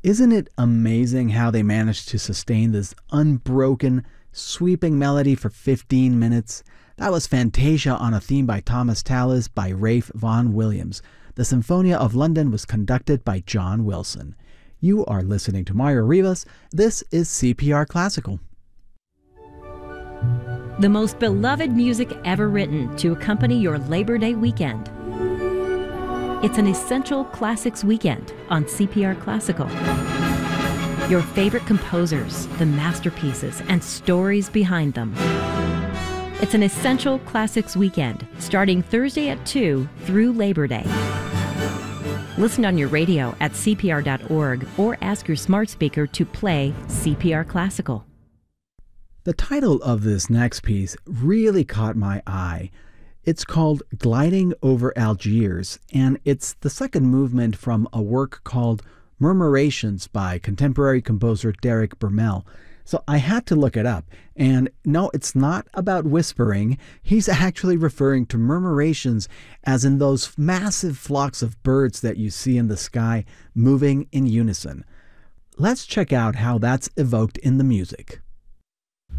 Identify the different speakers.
Speaker 1: Isn't it amazing how they managed to sustain this unbroken, sweeping melody for 15 minutes? That was Fantasia on a theme by Thomas Tallis by Ralph Vaughan Williams. The Symphonia of London was conducted by John Wilson. You are listening to Mario Rivas. This is CPR Classical.
Speaker 2: The most beloved music ever written to accompany your Labor Day weekend. It's an essential classics weekend on CPR Classical. Your favorite composers, the masterpieces, and stories behind them. It's an essential classics weekend starting Thursday at 2 through Labor Day. Listen on your radio at CPR.org or ask your smart speaker to play CPR Classical.
Speaker 1: The title of this next piece really caught my eye. It's called Gliding Over Algiers, and it's the second movement from a work called Murmurations by contemporary composer Derek Bermel. So I had to look it up, and no, it's not about whispering. He's actually referring to murmurations as in those massive flocks of birds that you see in the sky moving in unison. Let's check out how that's evoked in the music.